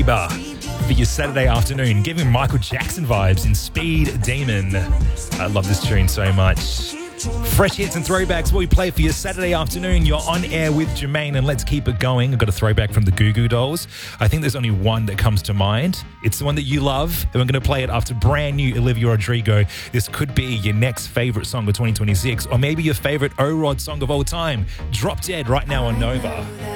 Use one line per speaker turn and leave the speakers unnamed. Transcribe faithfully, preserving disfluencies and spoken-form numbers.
Bieber for your Saturday afternoon, giving Michael Jackson vibes in Speed Demon. I love this tune so much. Fresh hits and throwbacks what we play for your Saturday afternoon. You're on air with Jermaine, and let's keep it going. I've got a throwback from the Goo Goo Dolls. I think there's only one that comes to mind. It's the one that you love, and we're going to play it after brand new Olivia Rodrigo. This could be your next favourite song of twenty twenty-six, or maybe your favourite O-Rod song of all time. Drop Dead right now on Nova.